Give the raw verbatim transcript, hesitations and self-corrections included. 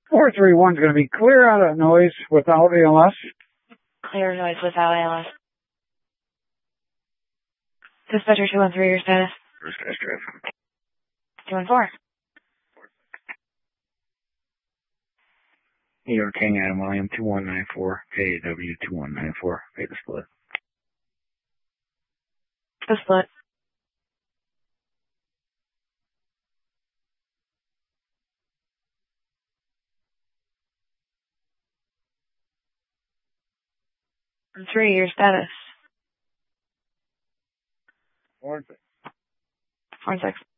four three one is going to be clear out of noise without A L S. Clear noise without A L S. Dispatcher two one three, your status? First test drive. two one four. New York King Adam William two one nine four, K W two one nine four, pay the split. The split. And three, your status? Four six. Four six.